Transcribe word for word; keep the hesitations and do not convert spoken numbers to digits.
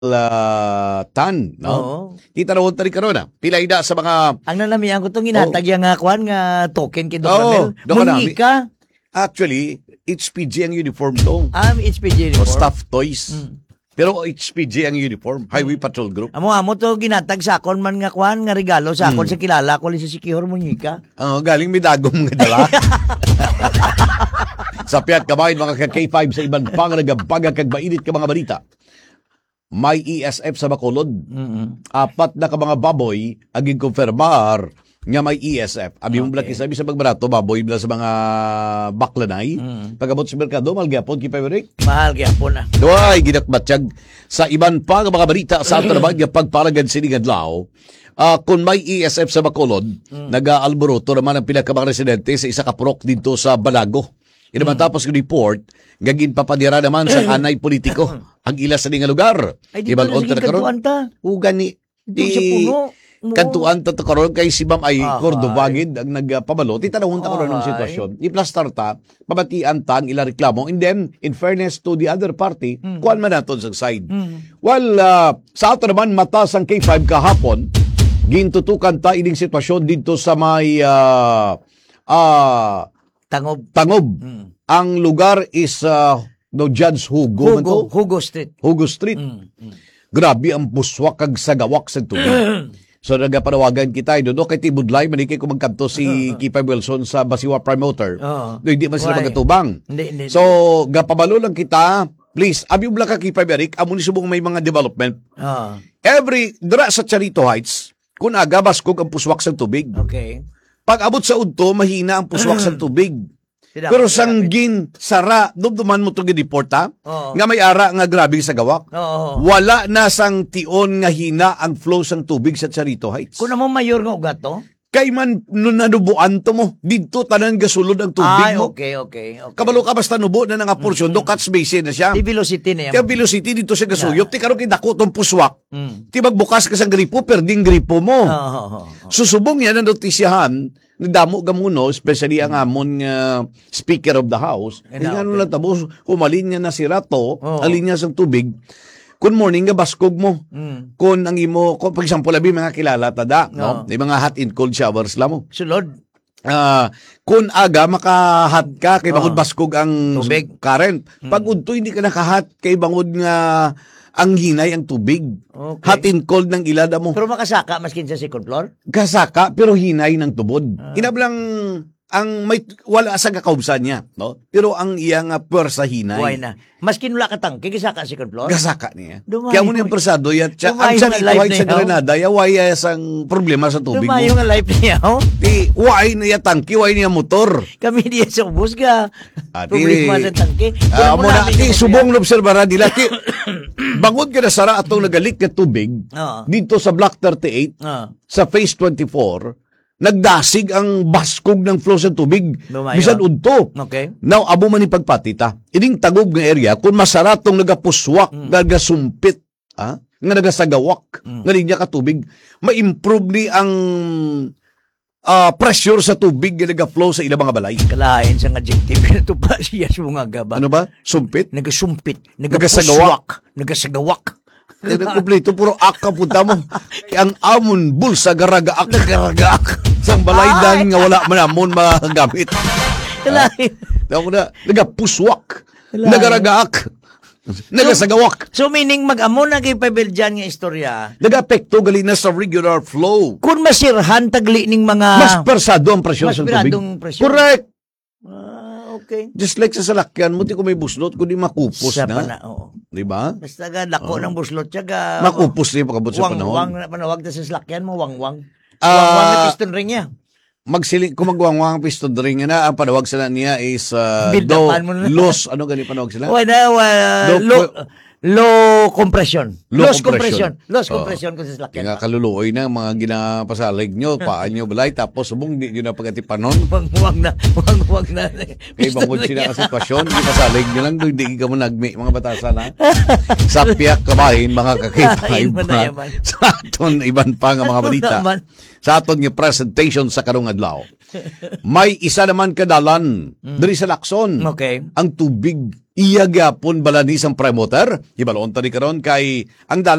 uh, tan, no? Oo. Kita na tari karon na. Pilay na sa mga Ang nanamihan ko itong inatag yung nga kuhan nga token kay Don Oo, Ramel. doon ka Mungi ka. actually H P G ang uniform to. Ah, H P G O uniform. staff toys. Mm. Pero H P G ang uniform, Highway Patrol Group. Amo amo to ginatag sa akon man nga kuhan nga regalo sa akon Mm. sa kilala ko li si Sikihor Muñica. Oh, galing midagom nga dala. Sa piyat kabayan mga ka-K five sa ibang pang nagabaga kag mainit ka mga balita. May E S F sa Bacolod. Mm. Apat na ka mga baboy aging konfirmar nga may E S F. Abi mo Okay. okay. Sabi sa magbarato baboy bla sa mga baklanay. Mm. Pagabot sa merkado malgyapon kay Peverick. Mahal gyapon na. Duay ginakmatsyag sa iban pa nga mga balita sa ato naman nga pagpalagad sini adlaw. Ah, kung may E S F sa Bacolod, Mm. nag-aalboroto naman ang pila ka mga residente sa isa ka purok dito sa Balago. Ina man tapos yung report, gagin papadira naman sa anay politiko ang ila sa nga lugar. Ay dito Ibang na onter sige karon. kantuan ta. Ugan ni Dito sa puno. Mo. kantuan ta to karon kay si Ma'am ay Ah, Cordova gid ang nagpabalo. Titanawon ta karon ng Ay. sitwasyon. I-plaster ta, pabatian ta ang ila reklamo. And then, in fairness to the other party, kuan man naton sa side. Mm. Well, uh, sa ato naman mataas ang K five kahapon, gintutukan ta ining sitwasyon dito sa may uh, uh, Tangob. Tangob. Mm. Ang lugar is uh, no Judge Hugo, man Hugo, to? Hugo Street. Hugo Street. Mm. Mm. Grabe ang buswak kag sagawak sa tubig. So nagapanawagan kita do kay Tibudlay manikay ko magkanto si Kipa Wilson sa Basiwa Promoter. Oo. Do hindi man sila Why? magatubang. Hindi, hindi. So gapabalo lang kita, please, abi bla ka Kipa Eric, amo ni subong may mga development. Ah, Every dira sa Charito Heights, kun aga baskog ang puswak sa tubig. okay. Pag abot sa udto mahina ang puswak sa tubig. Sila- Pero sila- sanggin sara dumduman mo to gidiport ha. Oo. Nga may ara nga grabe sa gawak. Oo. Wala na sang tion nga hina ang flow sang tubig sa Charito Heights. Kung mo mayor nga ugat to? Kay man nun nanubuan to mo, dito tanan gasulod ang tubig Ay, mo. okay, okay. okay. Kabalo ka basta nubo na nga porsyon, do catch basin na siya. Di velocity na yan. Kaya velocity dito sa gasuyop, ti karon kay dako tong puswak. Mm. Ti magbukas ka sa gripo, perding gripo mo. Oo, oo, oo. Susubong yan ang notisyahan, nagdamo gamuno, especially ang amon nga Speaker of the House. Ay, Hindi na, nga okay. nung natapos, humalin niya na si Rato, Oo. alin niya sa tubig. Kun morning nga baskog mo. Mm. Kun ang imo, kung for example, abi mga kilala tada, no? Oo. May mga hot and cold showers lang mo. Sulod. Ah, kun aga makahat ka kay bangod Oo. baskog ang Tubig. current. Pag udto hindi ka nakahat kay bangod nga ang hinay ang tubig. Okay. Hot and cold ng ilada mo. Pero makasaka maskin sa second floor? Kasaka pero hinay ng tubod. Ah. Inablang ang may wala sa kakaubsan niya, no? Pero ang iyang uh, pwersa hinay. Buhay na. Maskin wala ka tangke, kasaka second floor? Kasaka niya. Dumayo. Kaya mo niyang persado yan. Siya, ang Dumayo siya nga ni life Kuwait sa niya, oh. Granada, yaway sang problema sa tubig Dumayo mo. nga life niya, oh. Ti, why niya tangki, why niya motor. Kami diya sa ubos ka. Ati, Problema sa tangke. Ah, Kaya mo na, namin ti, yung- subong lobserbara nila. Ti, bangod ka na sara atong nagalik na tubig Oo. dito sa Block thirty-eight, Ah. sa Phase twenty-four, nagdasig ang baskog ng flow sa tubig. Dumayo. Bisan udto. Okay. Now, abo man ni pagpatita. Ining tagob nga area, kung masaratong nagapuswak, Mm. nagasumpit, ha? nga nagasagawak, Mm. nga linya ka tubig, ma-improve ni ang ah, pressure sa tubig nga naga-flow sa ilang mga balay. Kalain sa adjective ito pa siya sa mga gaba. Ano ba? Sumpit? Nagasumpit, Nagasagawak. nagasagawak, nagasagawak. Kompleto, puro ak ka punta mo. Ang amon bulsa garaga ak. Nagaragak. Sang balay dahil nga wala man amon magamit. Kalain. Ako na, nagapuswak, Wala. nagaragaak, nagasagawak. So meaning mag-amo na kay Pabeljan nga istorya. Nagapekto gali na sa regular flow. Kung masirhan tagli ning mga Mas persado ang presyon Mas sa tubig. piradong presyon. Correct. Ah, okay. Just like sa salakyan mo, di ko may buslot, kundi makupos Sa na. pana, oo. Di ba? Basta ga dako ng buslot siya Makupos na yung pagkabot sa wang panahon. wang na panawag ta sa slakyan mo wang-wang. Ah, Wang-wang na piston ring niya. Magsiling, kung magwangwang piston ring na, ang panawag sila niya is uh, Bildapan mo low, na. loss, ano ganit panawag sila? Wala, wala, Low- low, low compression. Low Loss compression. compression. Loss Oo. compression kung sa Kaya slakyan. nga kaluluoy na mga ginapasalig nyo, paan nyo balay, tapos subong di nyo na pagkatipanon. Wang-wang na, wang-wang na. Kaya bangod sila ka sitwasyon, di pasalig nyo lang, doon di ka mo nagmi, mga batasan ha. Sa piyak kabahin, mga kakita, Kain mo na iba. yaman. Sa aton, iban pa nga mga balita. Naman. Sa aton nga presentation sa karong adlaw. May isa naman kadalan, Mm. diri sa Lacson. Okay. Ang tubig iya gyapon balanis ang promoter. Ibaloon tani karon kay ang